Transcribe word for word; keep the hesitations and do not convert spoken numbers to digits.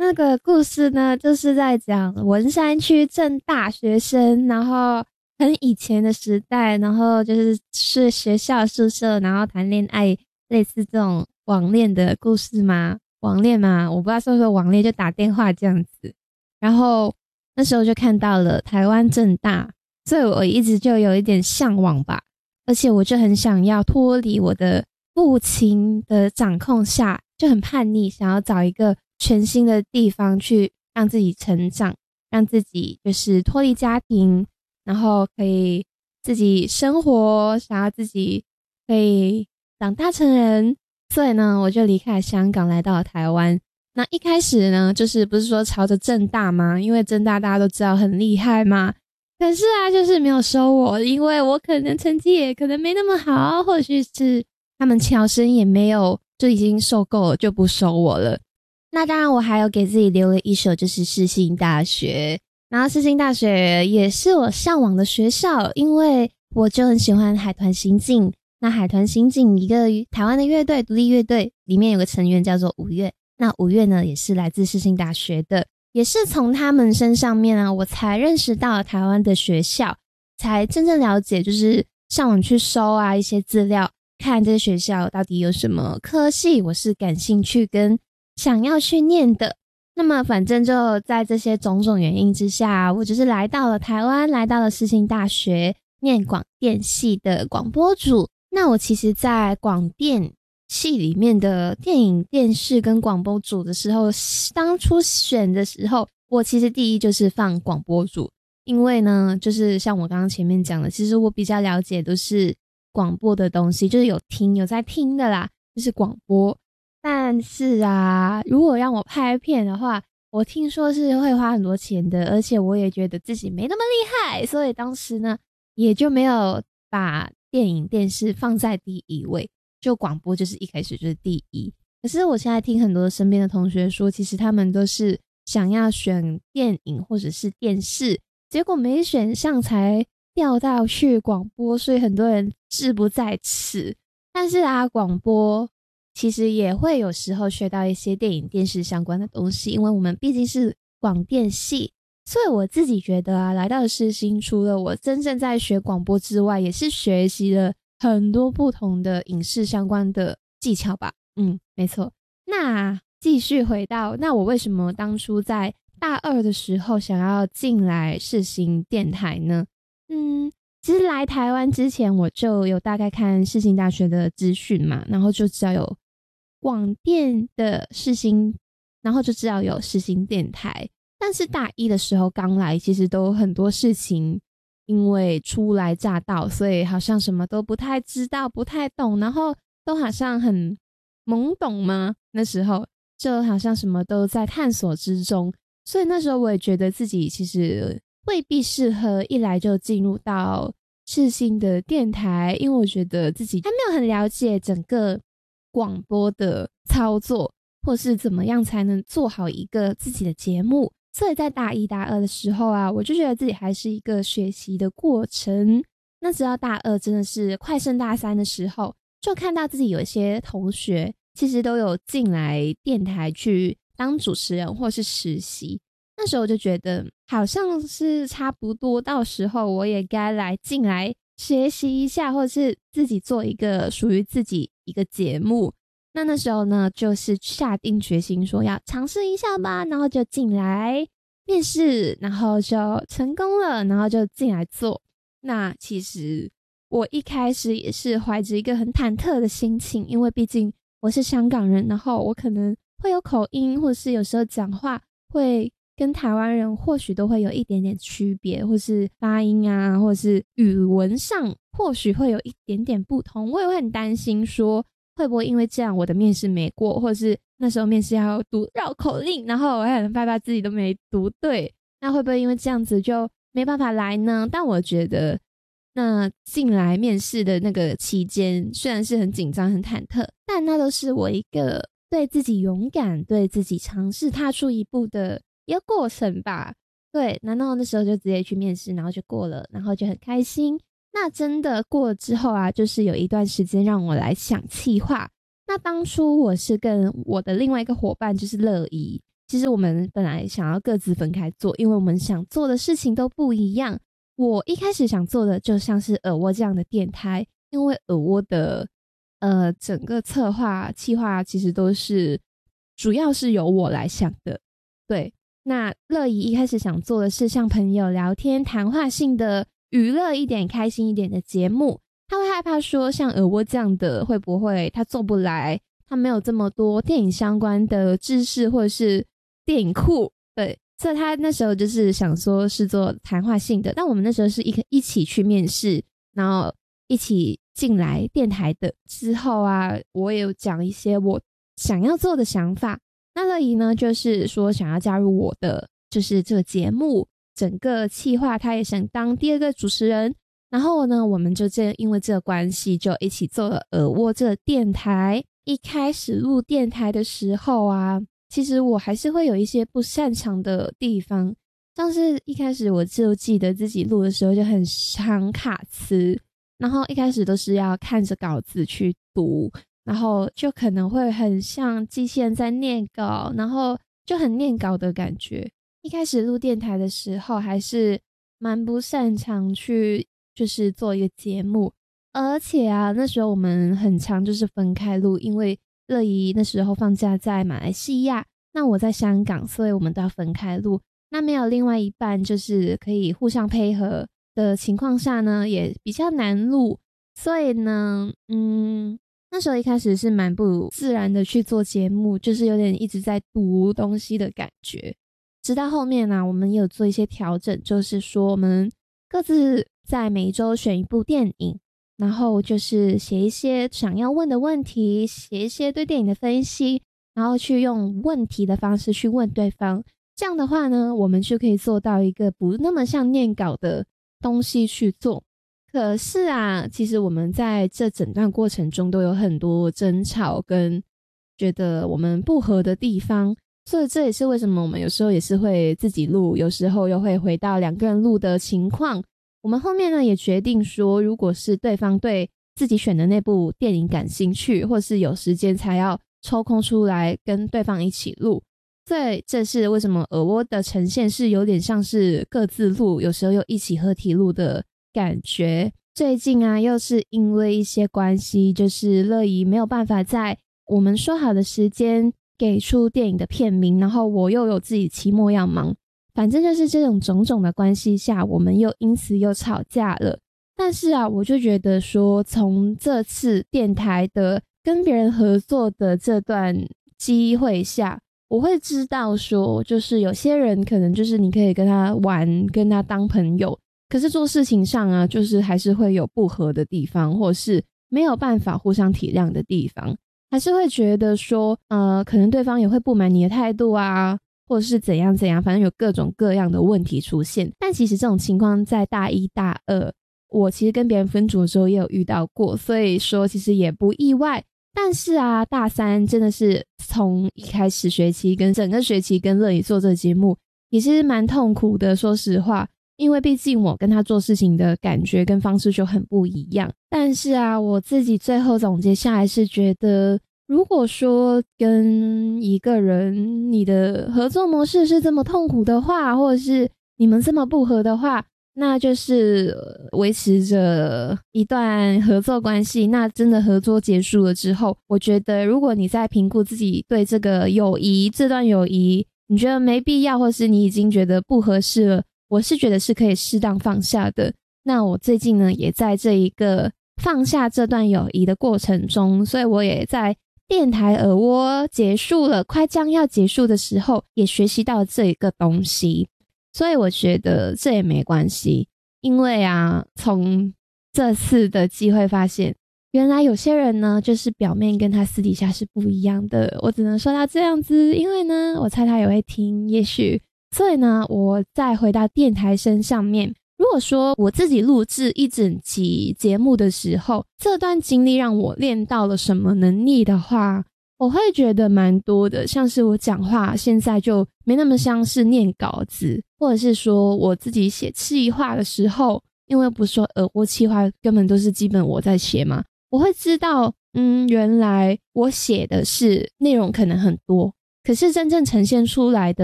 那个故事呢，就是在讲文山区正大学生，然后很以前的时代，然后就是是学校宿舍，然后谈恋爱，类似这种网恋的故事吗？网恋吗？我不知道是不是网恋，就打电话这样子。然后那时候就看到了台湾政大，所以我一直就有一点向往吧，而且我就很想要脱离我的父亲的掌控下，就很叛逆，想要找一个全新的地方去让自己成长，让自己就是脱离家庭，然后可以自己生活，想要自己可以长大成人。所以呢，我就离开香港来到了台湾。那一开始呢，就是不是说朝着政大吗？因为政大大家都知道很厉害嘛。可是啊，就是没有收我，因为我可能成绩也可能没那么好，或许是他们侨生也没有就已经受够了，就不收我了。那当然我还有给自己留了一手，就是世新大学。然后世新大学也是我向往的学校，因为我就很喜欢海豚刑警。那海豚刑警一个台湾的乐队，独立乐队，里面有个成员叫做五月。那五月呢，也是来自世新大学的，也是从他们身上面啊，我才认识到台湾的学校，才真正了解，就是上网去搜啊一些资料，看这些学校到底有什么科系我是感兴趣跟想要去念的。那么反正就在这些种种原因之下，我就是来到了台湾，来到了世新大学念广电系的广播组。那我其实在广电系里面的电影电视跟广播组的时候，当初选的时候，我其实第一就是放广播组，因为呢就是像我刚刚前面讲的，其实我比较了解都是广播的东西，就是有听有在听的啦，就是广播。但是啊，如果让我拍片的话，我听说是会花很多钱的，而且我也觉得自己没那么厉害，所以当时呢也就没有把电影电视放在第一位，就广播就是一开始就是第一。可是我现在听很多身边的同学说，其实他们都是想要选电影或者是电视，结果没选上才调到去广播，所以很多人志不在此。但是啊，广播其实也会有时候学到一些电影电视相关的东西，因为我们毕竟是广电系。所以我自己觉得啊，来到世新，除了我真正在学广播之外，也是学习了很多不同的影视相关的技巧吧。嗯，没错。那继续回到，那我为什么当初在大二的时候想要进来世新电台呢？嗯，其实来台湾之前我就有大概看世新大学的资讯嘛，然后就知道有广电的世新，然后就知道有世新电台。但是大一的时候刚来，其实都很多事情因为初来乍到，所以好像什么都不太知道不太懂，然后都好像很懵懂吗，那时候就好像什么都在探索之中。所以那时候我也觉得自己其实未必适合一来就进入到世新的电台，因为我觉得自己还没有很了解整个广播的操作，或是怎么样才能做好一个自己的节目。所以在大一大二的时候啊，我就觉得自己还是一个学习的过程。那直到大二真的是快升大三的时候，就看到自己有一些同学其实都有进来电台去当主持人或是实习。那时候我就觉得好像是差不多，到时候我也该来进来学习一下，或是自己做一个属于自己一个节目。那那时候呢，就是下定决心说要尝试一下吧，然后就进来面试，然后就成功了，然后就进来做。那其实我一开始也是怀着一个很忐忑的心情，因为毕竟我是香港人，然后我可能会有口音，或是有时候讲话会跟台湾人或许都会有一点点区别，或是发音啊，或是语文上或许会有一点点不同。我也会很担心说会不会因为这样我的面试没过，或者是那时候面试要读绕口令，然后我还很害怕自己都没读对，那会不会因为这样子就没办法来呢？但我觉得那进来面试的那个期间虽然是很紧张很忐忑，但那都是我一个对自己勇敢，对自己尝试踏出一步的一个过程吧。对，然后那时候就直接去面试，然后就过了，然后就很开心。那真的过了之后啊，就是有一段时间让我来想企划。那当初我是跟我的另外一个伙伴就是乐怡， 其实我们本来想要各自分开做，因为我们想做的事情都不一样。我一开始想做的就像是耳蜗这样的电台，因为耳蜗的呃整个策划企划其实都是主要是由我来想的。对，那乐怡一开始想做的是像朋友聊天谈话性的娱乐一点开心一点的节目，他会害怕说像耳蜗这样的会不会他做不来，他没有这么多电影相关的知识或者是电影库。对，所以他那时候就是想说是做谈话性的，但我们那时候是一一起去面试，然后一起进来电台的。之后啊，我也有讲一些我想要做的想法，那乐怡呢就是说想要加入我的就是这个节目整个企划，他也想当第二个主持人。然后呢我们就这因为这个关系就一起做了耳蜗这个电台。一开始录电台的时候啊，其实我还是会有一些不擅长的地方，像是一开始我就记得自己录的时候就很常卡词，然后一开始都是要看着稿子去读，然后就可能会很像机器人在念稿，然后就很念稿的感觉。一开始录电台的时候还是蛮不擅长去就是做一个节目，而且啊那时候我们很常就是分开录，因为乐怡那时候放假在马来西亚，那我在香港，所以我们都要分开录。那没有另外一半就是可以互相配合的情况下呢，也比较难录。所以呢嗯那时候一开始是蛮不自然的去做节目，就是有点一直在读东西的感觉。直到后面啊我们也有做一些调整，就是说我们各自在每一周选一部电影，然后就是写一些想要问的问题，写一些对电影的分析，然后去用问题的方式去问对方。这样的话呢我们就可以做到一个不那么像念稿的东西去做。可是啊其实我们在这整段过程中都有很多争吵跟觉得我们不合的地方，所以这也是为什么我们有时候也是会自己录，有时候又会回到两个人录的情况。我们后面呢也决定说，如果是对方对自己选的那部电影感兴趣，或是有时间才要抽空出来跟对方一起录。所以这是为什么耳蜗的呈现是有点像是各自录，有时候又一起合体录的感觉。最近啊又是因为一些关系，就是乐怡没有办法在我们说好的时间给出电影的片名，然后我又有自己期末要忙，反正就是这种种种的关系下，我们又因此又吵架了。但是啊我就觉得说，从这次电台的跟别人合作的这段机会下，我会知道说，就是有些人可能就是你可以跟他玩，跟他当朋友，可是做事情上啊就是还是会有不合的地方，或是没有办法互相体谅的地方，还是会觉得说呃，可能对方也会不满你的态度啊，或者是怎样怎样，反正有各种各样的问题出现。但其实这种情况在大一大二我其实跟别人分组的时候也有遇到过，所以说其实也不意外。但是啊大三真的是从一开始学期跟整个学期跟乐怡做这个节目也是蛮痛苦的，说实话，因为毕竟我跟他做事情的感觉跟方式就很不一样。但是啊我自己最后总结下来是觉得，如果说跟一个人你的合作模式是这么痛苦的话，或者是你们这么不合的话，那就是维持着一段合作关系。那真的合作结束了之后，我觉得如果你在评估自己对这个友谊这段友谊你觉得没必要，或是你已经觉得不合适了，我是觉得是可以适当放下的。那我最近呢也在这一个放下这段友谊的过程中，所以我也在电台耳蜗结束了快将要结束的时候也学习到这一个东西。所以我觉得这也没关系，因为啊从这次的机会发现，原来有些人呢就是表面跟他私底下是不一样的。我只能说他这样子，因为呢我猜他也会听，也许。所以呢我再回到电台身上面，如果说我自己录制一整集节目的时候，这段经历让我练到了什么能力的话，我会觉得蛮多的。像是我讲话现在就没那么像是念稿子，或者是说我自己写企划的时候，因为不是说耳蜗企划根本都是基本我在写嘛，我会知道嗯，原来我写的是内容可能很多， 可是真正呈现出来的